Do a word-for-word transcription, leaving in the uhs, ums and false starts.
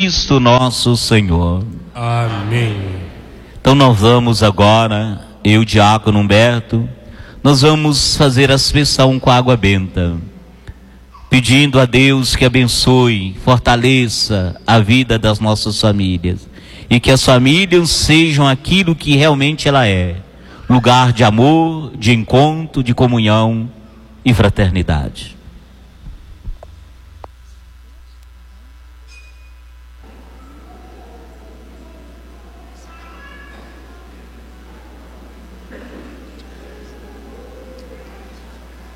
Cristo nosso Senhor. Amém. Então nós vamos agora, eu, diácono Humberto, nós vamos fazer a aspersão com água benta, pedindo a Deus que abençoe, fortaleça a vida das nossas famílias e que as famílias sejam aquilo que realmente ela é, lugar de amor, de encontro, de comunhão e fraternidade.